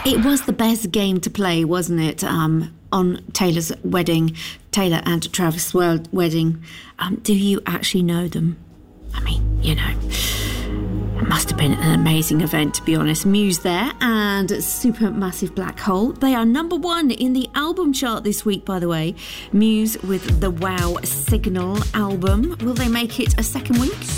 It was the best game to play, wasn't it? On Taylor's wedding, Taylor and Travis' wedding. Do you actually know them? I mean, you know, it must have been an amazing event, to be honest. Muse there and Supermassive Black Hole. They are number one in the album chart this week, by the way. Muse with the Wow Signal album. Will they make it a second week?